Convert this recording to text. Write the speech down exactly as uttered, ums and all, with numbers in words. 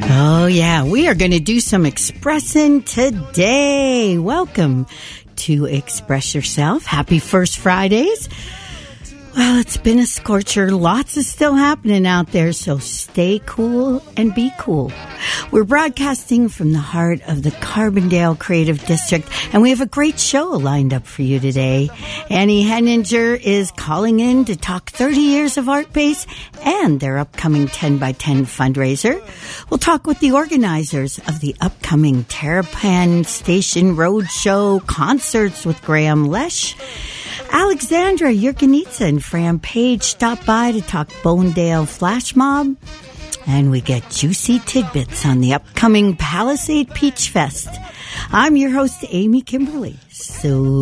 Oh, yeah. We are going to do some expressing today. Welcome to Express Yourself. Happy First Fridays. Well, it's been a scorcher. Lots is still happening out there, so stay cool and be cool. We're broadcasting from the heart of the Carbondale Creative District, and we have a great show lined up for you today. Annie Henninger is calling in to talk thirty years of Art Base and their upcoming ten by ten fundraiser. We'll talk with the organizers of the upcoming Terrapin Station Roadshow concerts with Graham Lesh. Alexandra Yurkanitsa and Fran Page stop by to talk Bonedale Flash Mob. And we get juicy tidbits on the upcoming Palisade Peach Fest. I'm your host, Amy Kimberly. So